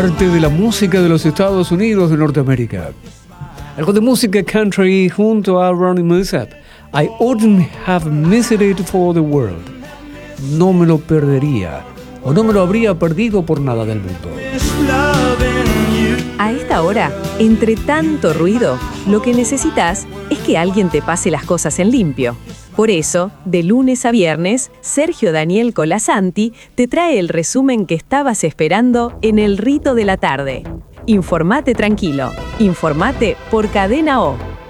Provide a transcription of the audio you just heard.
parte de la música de los Estados Unidos de Norteamérica. Algo de música country junto a Ronnie Millsap. I wouldn't have missed it for the world. No me lo perdería, o no me lo habría perdido por nada del mundo. A esta hora, entre tanto ruido, lo que necesitas es que alguien te pase las cosas en limpio. Por eso, de lunes a viernes, Sergio Daniel Colasanti te trae el resumen que estabas esperando en el Rito de la Tarde. Informate tranquilo. Informate por Cadena O.